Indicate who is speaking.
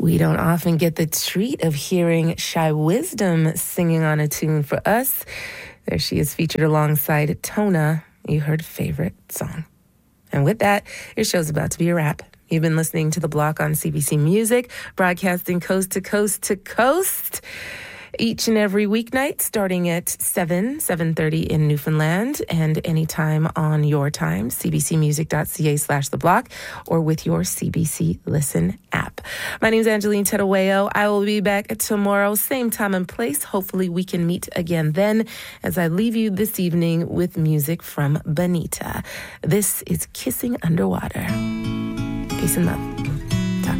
Speaker 1: We don't often get the treat of hearing Shy Wisdom singing on a tune for us. There she is featured alongside Tona. You heard Favorite Song. And with that, your show's about to be a wrap. You've been listening to The Block on CBC Music, broadcasting coast to coast to coast. Each and every weeknight, starting at 7:30 in Newfoundland, and anytime on your time, cbcmusic.ca/theblock, or with your CBC Listen app. My name is Angeline Tedaweo. I will be back tomorrow, same time and place. Hopefully we can meet again then, as I leave you this evening with music from Bonita. This is Kissing Underwater. Peace and love.